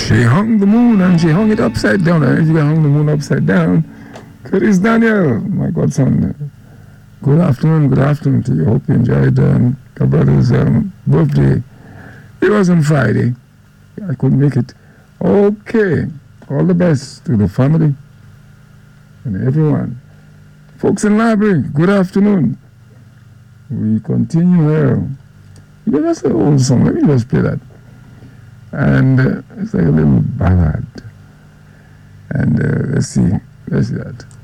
She hung the moon and she hung it upside down. And if you can hang the moon upside down, Curtis Daniel, my godson, good afternoon to you. Hope you enjoyed your brother's birthday. It was on Friday. I couldn't make it. Okay, all the best to the family and everyone. Folks in library, good afternoon. We continue here. Yeah, that's an old song. Let me just play that. And it's like a little ballad. And let's see that.